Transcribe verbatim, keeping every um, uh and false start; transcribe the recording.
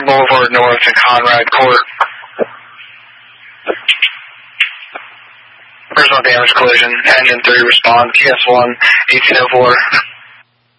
Western Boulevard North and Conrad Court. Personal damage collision. Engine three respond. T S one, eighteen oh four.